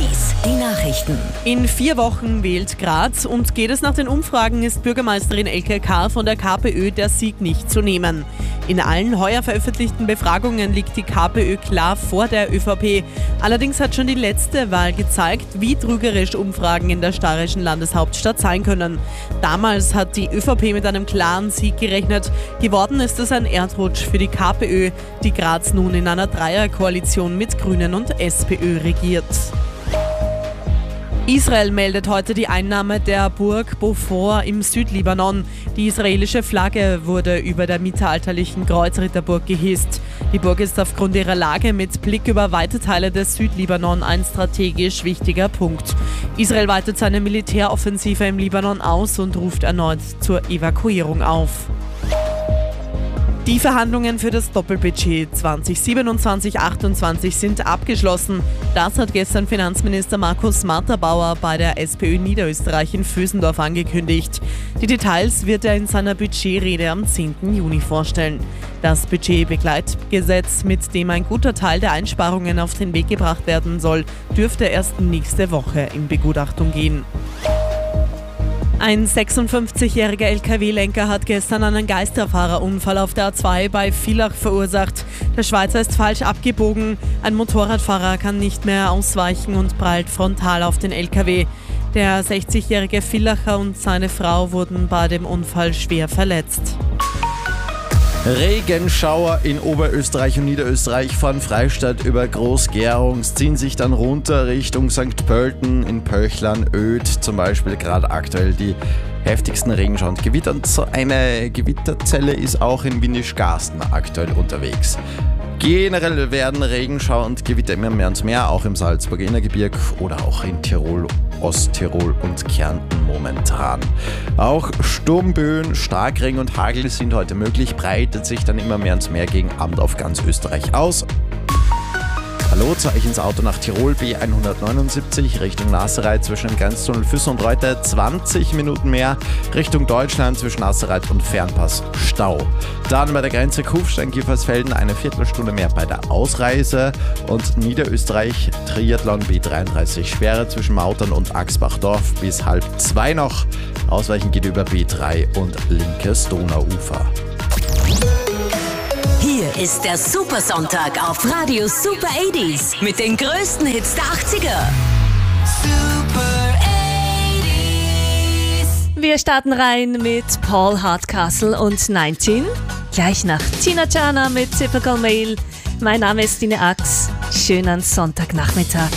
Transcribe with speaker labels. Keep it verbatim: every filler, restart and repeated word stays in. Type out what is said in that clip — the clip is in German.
Speaker 1: 80s, die Nachrichten.
Speaker 2: In vier Wochen wählt Graz und geht es nach den Umfragen, ist Bürgermeisterin Elke K. von der KPÖ der Sieg nicht zu nehmen. In allen heuer veröffentlichten Befragungen liegt die KPÖ klar vor der ÖVP. Allerdings hat schon die letzte Wahl gezeigt, wie trügerisch Umfragen in der steirischen Landeshauptstadt sein können. Damals hat die ÖVP mit einem klaren Sieg gerechnet. Geworden ist es ein Erdrutsch für die KPÖ, die Graz nun in einer Dreierkoalition mit Grünen und SPÖ regiert. Israel meldet heute die Einnahme der Burg Beaufort im Südlibanon. Die israelische Flagge wurde über der mittelalterlichen Kreuzritterburg gehisst. Die Burg ist aufgrund ihrer Lage mit Blick über weite Teile des Südlibanon ein strategisch wichtiger Punkt. Israel weitet seine Militäroffensive im Libanon aus und ruft erneut zur Evakuierung auf. Die Verhandlungen für das Doppelbudget zwanzig siebenundzwanzig achtundzwanzig sind abgeschlossen. Das hat gestern Finanzminister Markus Marterbauer bei der SPÖ Niederösterreich in Vösendorf angekündigt. Die Details wird er in seiner Budgetrede am zehnten Juni vorstellen. Das Budgetbegleitgesetz, mit dem ein guter Teil der Einsparungen auf den Weg gebracht werden soll, dürfte erst nächste Woche in Begutachtung gehen. Ein sechsundfünfzigjähriger L K W-Lenker hat gestern einen Geisterfahrerunfall auf der A zwei bei Villach verursacht. Der Schweizer ist falsch abgebogen. Ein Motorradfahrer kann nicht mehr ausweichen und prallt frontal auf den L K W. Der sechzigjährige Villacher und seine Frau wurden bei dem Unfall schwer verletzt.
Speaker 3: Regenschauer in Oberösterreich und Niederösterreich von Freistadt über Groß-Gerung ziehen sich dann runter Richtung Sankt Pölten, in Pöchlern, Öd zum Beispiel gerade aktuell die heftigsten Regenschauer und Gewitter. Und so eine Gewitterzelle ist auch in Windischgarsten aktuell unterwegs. Generell werden Regenschauer und Gewitter immer mehr und mehr, auch im Salzburger Innergebirge oder auch in Tirol, Osttirol und Kärnten momentan. Auch Sturmböen, Starkregen und Hagel sind heute möglich, breitet sich dann immer mehr und mehr gegen Abend auf ganz Österreich aus. Hallo, zu euch ins Auto nach Tirol, B hundertneunundsiebzig, Richtung Nassereit zwischen Grenztunnel Füssen und Reuter, zwanzig Minuten mehr, Richtung Deutschland zwischen Nassereit und Fernpass Stau. Dann bei der Grenze Kufstein-Giffersfelden eine Viertelstunde mehr bei der Ausreise und Niederösterreich Triathlon B dreiunddreißig Schwere zwischen Mautern und Axbachdorf bis halb zwei noch. Ausweichen geht über B drei und linkes Donauufer.
Speaker 1: Hier ist der Supersonntag auf Radio Super achtziger mit den größten Hits der achtziger. Super achtziger.
Speaker 4: Wir starten rein mit Paul Hardcastle und neunzehn. Gleich nach Tina Turner mit Typical Male. Mein Name ist Dine Ax. Schönen Sonntagnachmittag.